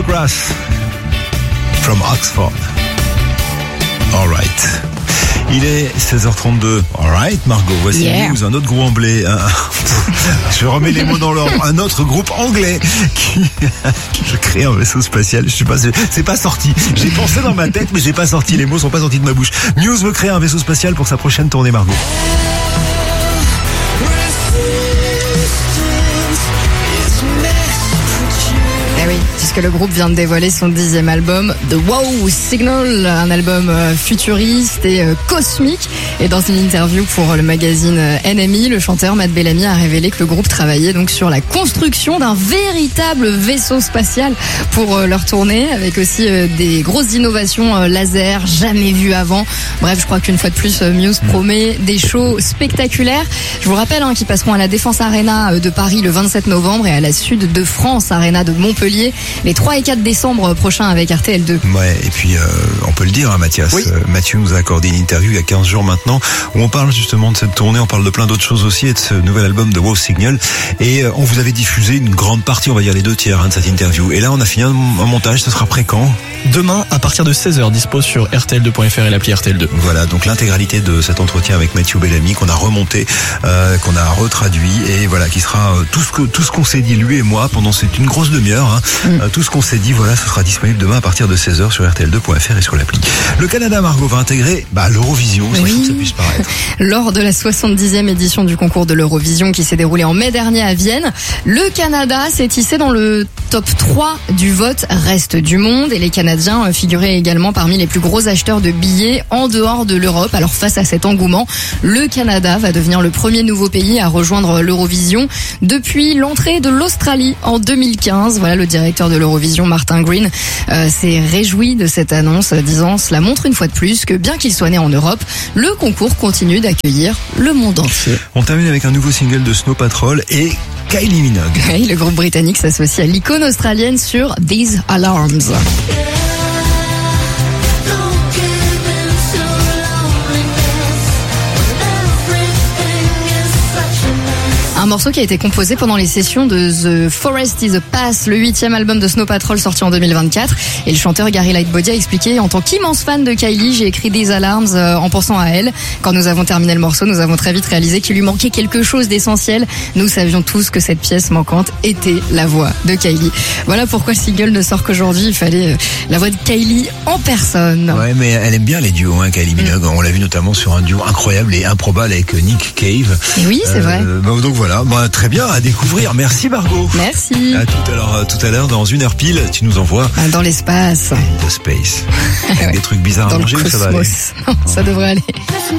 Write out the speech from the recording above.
McGrath from Oxford. All right. Il est 16h32. Alright, Margot, voici news, un autre groupe anglais. Je remets les mots dans l'ordre. Un autre groupe anglais qui crée un vaisseau spatial. Je sais pas, c'est pas sorti. J'ai pensé dans ma tête, mais j'ai pas sorti. Les mots sont pas sortis de ma bouche. Muse veut créer un vaisseau spatial pour sa prochaine tournée, Margot. Eh oui, puisque le groupe vient de dévoiler son 10e album, The Wow Signal, un album futuriste et cosmique. Et dans une interview pour le magazine NME, le chanteur Matt Bellamy a révélé que le groupe travaillait donc sur la construction d'un véritable vaisseau spatial pour leur tournée, avec aussi des grosses innovations laser jamais vues avant. Bref, je crois qu'une fois de plus, Muse promet des shows spectaculaires. Je vous rappelle qu'ils passeront à la Défense Arena de Paris le 27 novembre et à la Sud de France Arena de Montpellier les 3 et 4 décembre prochains avec RTL2. Ouais, et puis on peut le dire, Mathias. Oui. Mathieu nous a accordé une interview il y a 15 jours maintenant où on parle justement de cette tournée, on parle de plein d'autres choses aussi et de ce nouvel album de Wow Signal. Et on vous avait diffusé une grande partie, on va dire les 2/3 de cette interview. Et là, on a fini un montage, ce sera prêt quand ? Demain, à partir de 16h, dispo sur RTL2.fr et l'appli RTL2. Voilà, donc l'intégralité de cet entretien avec Mathieu Bellamy qu'on a remonté, qu'on a retraduit et voilà, qui sera tout ce qu'on s'est dit lui et moi pendant c'est une grosse demi-heure. Tout ce qu'on s'est dit, voilà, ce sera disponible demain à partir de 16h sur RTL2.fr et sur l'appli. Le Canada, Margot, va intégrer l'Eurovision, c'est fou que ça puisse paraître. Lors de la 70e édition du concours de l'Eurovision qui s'est déroulé en mai dernier à Vienne, le Canada s'est hissé dans le top 3 du vote reste du monde et les Canadiens figuraient également parmi les plus gros acheteurs de billets en dehors de l'Europe. Alors face à cet engouement, le Canada va devenir le premier nouveau pays à rejoindre l'Eurovision depuis l'entrée de l'Australie en 2015. Voilà, le directeur de l'Eurovision, Martin Green, s'est réjoui de cette annonce, disant « Cela montre une fois de plus que bien qu'il soit né en Europe, le concours continue d'accueillir le monde entier. » On termine avec un nouveau single de Snow Patrol et Kylie Minogue. Oui, le groupe britannique s'associe à l'icône australienne sur These Alarms. Un morceau qui a été composé pendant les sessions de The Forest is a Pass, le 8e album de Snow Patrol sorti en 2024. Et le chanteur Gary Lightbody a expliqué: en tant qu'immense fan de Kylie, j'ai écrit These Alarms en pensant à elle. Quand nous avons terminé le morceau, nous avons très vite réalisé qu'il lui manquait quelque chose d'essentiel. Nous savions tous que cette pièce manquante était la voix de Kylie. Voilà pourquoi le single ne sort qu'aujourd'hui. Il fallait la voix de Kylie en personne. Ouais, mais elle aime bien les duos, Kylie Minogue. On l'a vu notamment sur un duo incroyable et improbable avec Nick Cave. Et oui, c'est vrai. Donc voilà. Très bien, à découvrir. Merci Margot. Merci. Tout à l'heure, dans 1 heure pile, tu nous envoies dans l'espace. The Space. Avec des trucs bizarres dans à manger, le ou ça va aller? Non, ça devrait aller.